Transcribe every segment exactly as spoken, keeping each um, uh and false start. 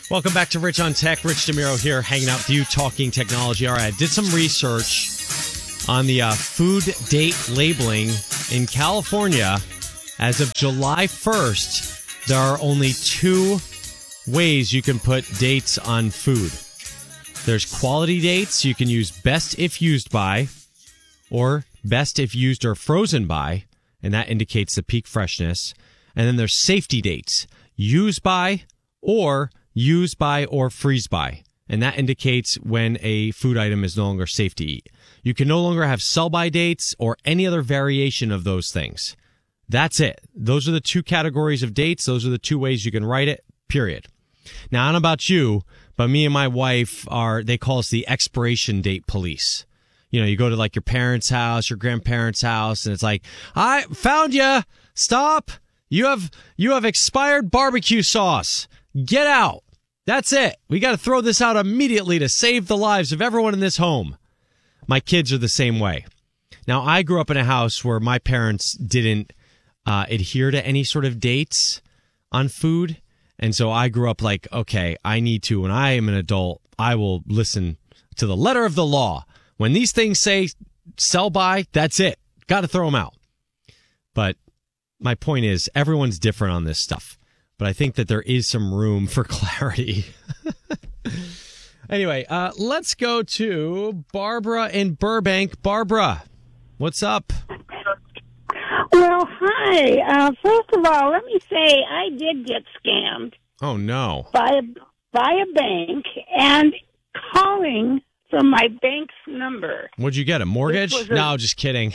Welcome back to Rich on Tech. Rich DeMiro here, hanging out with you, talking technology. All right, I did some research on the uh, food date labeling in California. As of July first, there are only two ways you can put dates on food. There's quality dates. You can use best if used by or best if used or frozen by, and that indicates the peak freshness. And then there's safety dates, use by or use by or freeze by, and that indicates when a food item is no longer safe to eat. You can no longer have sell-by dates or any other variation of those things. That's it. Those are the two categories of dates. Those are the two ways you can write it, period. Now, I don't know about you, but me and my wife are, they call us the expiration date police. You know, you go to like your parents' house, your grandparents' house, and it's like, I found you. Stop. You have, you have expired barbecue sauce. Get out. That's it. We got to throw this out immediately to save the lives of everyone in this home. My kids are the same way. Now, I grew up in a house where my parents didn't uh, adhere to any sort of dates on food. And so I grew up like, okay, I need to, when I am an adult, I will listen to the letter of the law. When these things say sell by, that's it. Got to throw them out. But my point is, everyone's different on this stuff. But I think that there is some room for clarity. Anyway, uh, let's go to Barbara in Burbank. Barbara, what's up? Well, hi. Uh, first of all, let me say I did get scammed. Oh, no. By a, by a bank and calling from my bank's number. What'd you get, a mortgage? A- no, just kidding.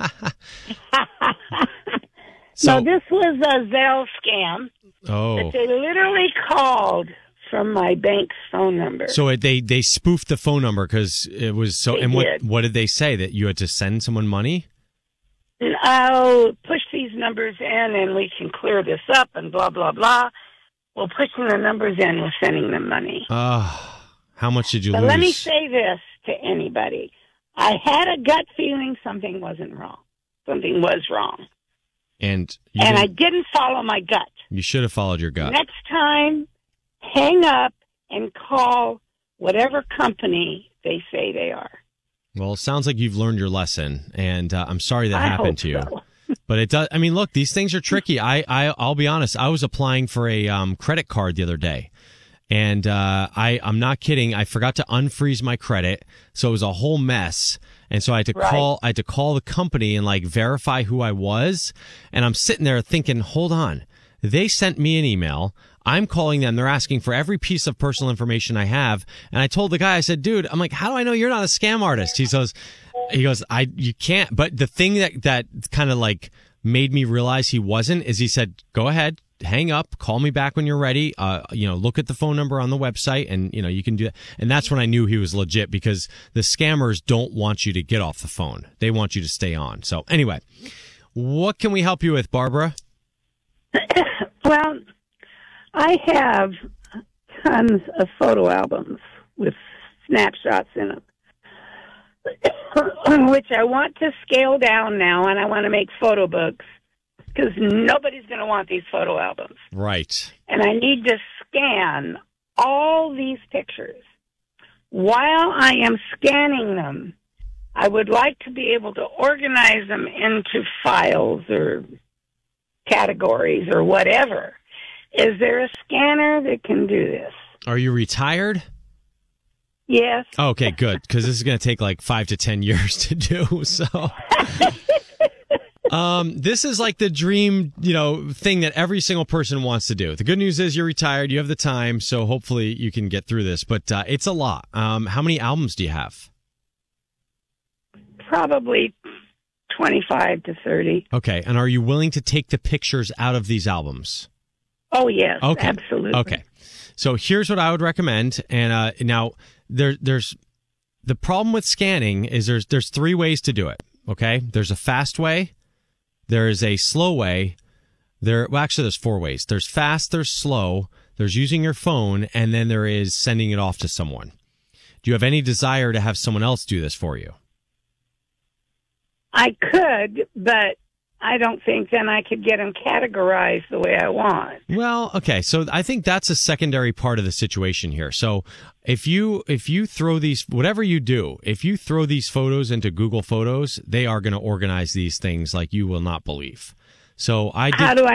So, no, this was a Zelle scam. Oh. But they literally called from my bank's phone number. So it, they, they spoofed the phone number because it was so. They and what did. what did they say? That you had to send someone money? I'll push these numbers in and we can clear this up and blah, blah, blah. Well, pushing the numbers in was sending them money. Oh, how much did you but lose? Let me say this to anybody. I had a gut feeling something wasn't wrong. Something was wrong. And you and didn't, I didn't follow my gut. You should have followed your gut. Next time, hang up and call whatever company they say they are. Well, it sounds like you've learned your lesson, and uh, I'm sorry that I happened hope to you. so. But it does. I mean, look, these things are tricky. I, I, I'll be honest. I was applying for a um, credit card the other day, and uh, I, I'm not kidding. I forgot to unfreeze my credit, so it was a whole mess. And so I had to Right. call. I had to call the company and like verify who I was. And I'm sitting there thinking, hold on. They sent me an email. I'm calling them. They're asking for every piece of personal information I have. And I told the guy, I said, dude, I'm like, how do I know you're not a scam artist? He goes, he goes, I, you can't. But the thing that, that kind of like made me realize he wasn't is he said, go ahead, hang up, call me back when you're ready. Uh, you know, look at the phone number on the website and, you know, you can do that. And that's when I knew he was legit because the scammers don't want you to get off the phone. They want you to stay on. So anyway, what can we help you with, Barbara? Well, I have tons of photo albums with snapshots in them, which I want to scale down now, and I want to make photo books because nobody's going to want these photo albums. Right. And I need to scan all these pictures. While I am scanning them, I would like to be able to organize them into files or categories or whatever. Is there a scanner that can do this? Are you retired? Yes. Okay, good. Because this is going to take like five to ten years to do. So, um, this is like the dream, you know, thing that every single person wants to do. The good news is you're retired. You have the time. So hopefully you can get through this. But uh, it's a lot. Um, how many albums do you have? Probably twenty-five to thirty. Okay. And are you willing to take the pictures out of these albums? Oh, yes. Okay. Absolutely. Okay. So here's what I would recommend. And uh, now there, there's the problem with scanning is there's there's three ways to do it. Okay. There's a fast way. There is a slow way. There, well, actually, there's four ways. There's fast. There's slow. There's using your phone, and then there is sending it off to someone. Do you have any desire to have someone else do this for you? I could, but I don't think then I could get them categorized the way I want. Well, okay, so I think that's a secondary part of the situation here. So if you if you throw these, whatever you do, if you throw these photos into Google Photos, they are going to organize these things like you will not believe. So I did. How do I